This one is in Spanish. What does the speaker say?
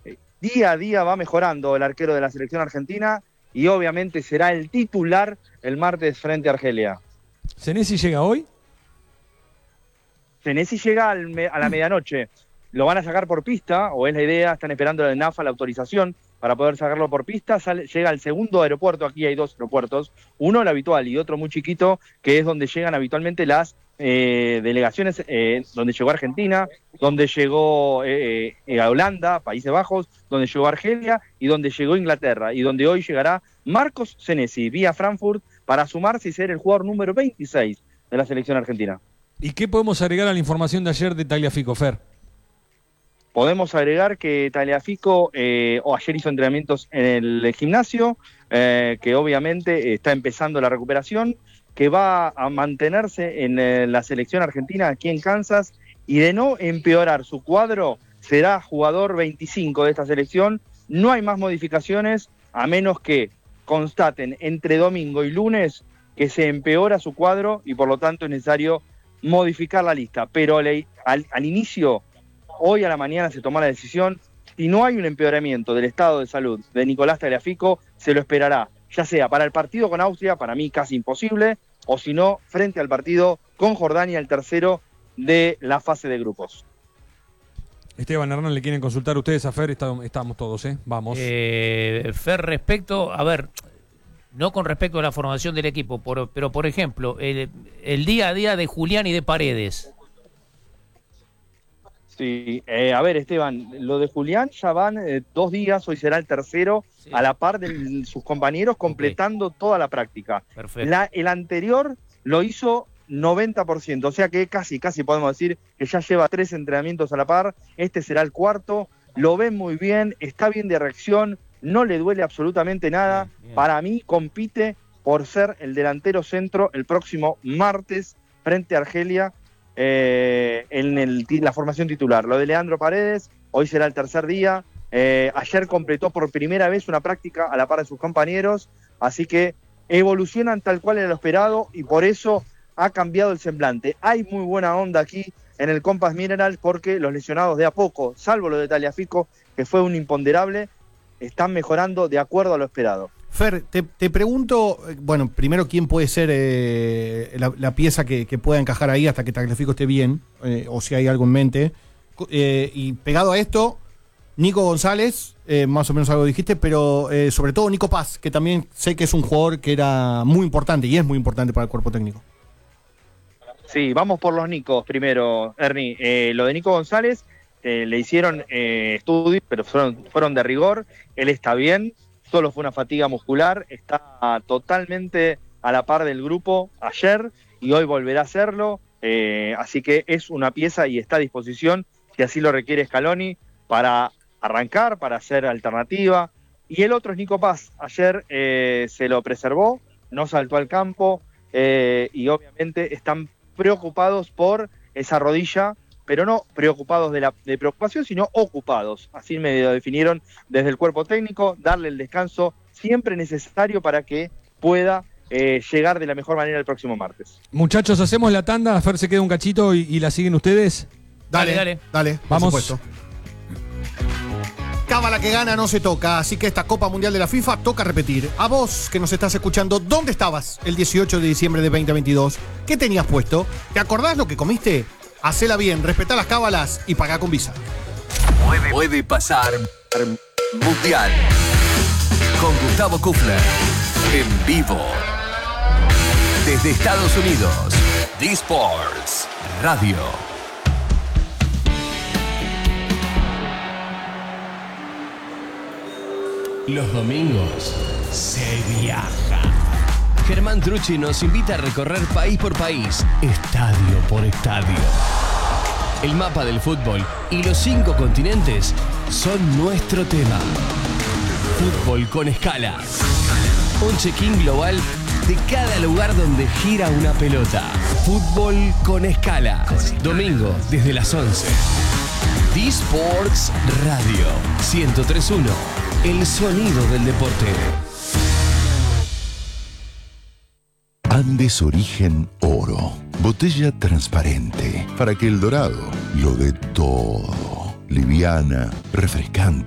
Día a día va mejorando el arquero de la selección argentina y obviamente será el titular el martes frente a Argelia. ¿Senesi llega hoy? Senesi llega a la medianoche. Lo van a sacar por pista, o es la idea, están esperando la NAFA la autorización para poder sacarlo por pista. Llega al segundo aeropuerto, aquí hay dos aeropuertos, uno el habitual y otro muy chiquito, que es donde llegan habitualmente las delegaciones, donde llegó Argentina, donde llegó a Holanda, Países Bajos, donde llegó Argelia y donde llegó Inglaterra, y donde hoy llegará Marcos Senesi, vía Frankfurt, para sumarse y ser el jugador número 26 de la selección argentina. ¿Y qué podemos agregar a la información de ayer de Tagliafico, Fer? Podemos agregar que Tagliafico ayer hizo entrenamientos en el gimnasio, que obviamente está empezando la recuperación, que va a mantenerse en la selección argentina aquí en Kansas, y de no empeorar su cuadro, será jugador 25 de esta selección. No hay más modificaciones, a menos que constaten entre domingo y lunes que se empeora su cuadro y por lo tanto es necesario modificar la lista. Pero al inicio, hoy a la mañana se tomó la decisión, si no hay un empeoramiento del estado de salud de Nicolás Tagliafico, se lo esperará, ya sea para el partido con Austria, para mí casi imposible, o si no, frente al partido con Jordania, el tercero de la fase de grupos. Esteban, Hernán, ¿le quieren consultar ustedes a Fer? Estamos todos, vamos. Fer, respecto, a ver, no con respecto a la formación del equipo, pero por ejemplo, el día a día de Julián y de Paredes. Sí, a ver, Esteban, lo de Julián ya van 2 días, hoy será el tercero, sí, a la par de sus compañeros, completando toda la práctica. Perfecto. El anterior lo hizo 90%, o sea que casi podemos decir que ya lleva 3 entrenamientos a la par, este será el cuarto, lo ven muy bien, está bien de reacción, no le duele absolutamente nada, bien. Para mí compite por ser el delantero centro el próximo martes frente a Argelia, en la formación titular. Lo de Leandro Paredes, hoy será el tercer día, ayer completó por primera vez una práctica a la par de sus compañeros, así que evolucionan tal cual era lo esperado y por eso ha cambiado el semblante. Hay muy buena onda aquí en el Compass Minerals porque los lesionados de a poco, salvo lo de Tagliafico, que fue un imponderable, están mejorando de acuerdo a lo esperado. Fer, te pregunto, bueno, primero quién puede ser la pieza que pueda encajar ahí hasta que Tagliafico esté bien, o si hay algo en mente. Y pegado a esto, Nico González, más o menos algo dijiste, pero sobre todo Nico Paz, que también sé que es un jugador que era muy importante y es muy importante para el cuerpo técnico. Sí, vamos por los Nicos primero, Ernie. Lo de Nico González, le hicieron estudios, pero fueron de rigor. Él está bien, solo fue una fatiga muscular, está totalmente a la par del grupo ayer y hoy volverá a hacerlo, así que es una pieza y está a disposición, si así lo requiere Scaloni, para arrancar, para hacer alternativa. Y el otro es Nico Paz, ayer se lo preservó, no saltó al campo y obviamente están preocupados por esa rodilla, pero no preocupados de preocupación, sino ocupados. Así me lo definieron desde el cuerpo técnico, darle el descanso siempre necesario para que pueda llegar de la mejor manera el próximo martes. Muchachos, hacemos la tanda, Fer se queda un cachito y la siguen ustedes. Dale, vamos. Por supuesto. Cábala que gana no se toca, así que esta Copa Mundial de la FIFA toca repetir. A vos que nos estás escuchando, ¿dónde estabas el 18 de diciembre de 2022? ¿Qué tenías puesto? ¿Te acordás lo que comiste? Hacela bien, respetá las cábalas y pagá con Visa. Puede pasar Mundial con Gustavo Kufler en vivo desde Estados Unidos. D-Sports Radio. Los domingos se viaja. Germán Trucci nos invita a recorrer país por país, estadio por estadio. El mapa del fútbol y los 5 continentes son nuestro tema. Fútbol con escala. Un check-in global de cada lugar donde gira una pelota. Fútbol con escala. Domingo desde las 11. D-Sports Radio 103.1. El sonido del deporte. Andes Origen Oro. Botella transparente para que el dorado lo dé todo. Liviana, refrescante.